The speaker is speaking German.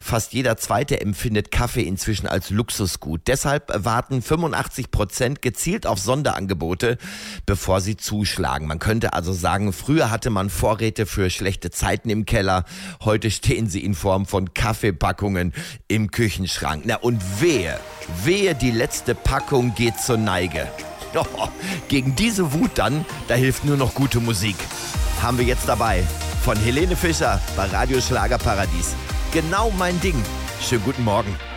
Fast jeder Zweite empfindet Kaffee inzwischen als Luxusgut. Deshalb warten 85% gezielt auf Sonderangebote, bevor sie zuschlagen. Man könnte also sagen, früher hatte man Vorräte für schlechte Zeiten im Keller. Heute stehen sie in Form von Kaffeepackungen im Küchenschrank. Na und wehe, die letzte Packung geht zur Neige. Oh, gegen diese Wut dann, da hilft nur noch gute Musik. Haben wir jetzt dabei von Helene Fischer bei Radio Schlagerparadies. Genau mein Ding. Schönen guten Morgen.